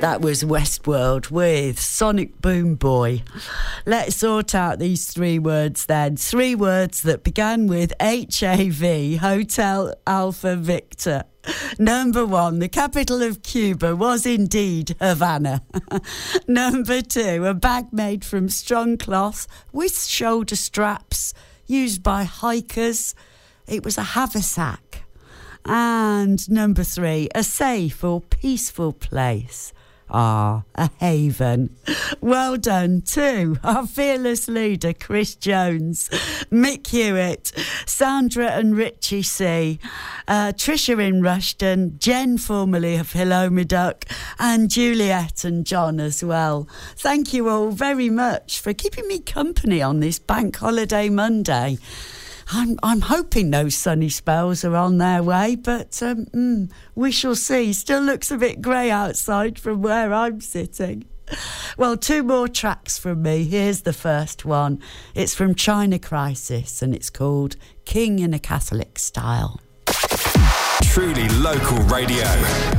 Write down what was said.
That was Westworld with Sonic Boom Boy. Let's sort out these 3 words then. 3 words that began with HAV, Hotel Alpha Victor. Number 1, the capital of Cuba was indeed Havana. Number 2, a bag made from strong cloth with shoulder straps used by hikers. It was a haversack. And number 3, a safe or peaceful place. A haven. Well done to our fearless leader, Chris Jones, Mick Hewitt, Sandra and Richie C, Trisha in Rushden, Jen formerly of Hiloma Duck, and Juliet and John as well. Thank you all very much for keeping me company on this Bank Holiday Monday. I'm hoping those sunny spells are on their way, but we shall see. Still looks a bit grey outside from where I'm sitting. Well, 2 more tracks from me. Here's the first one. It's from China Crisis, and it's called King in a Catholic Style. Truly local radio.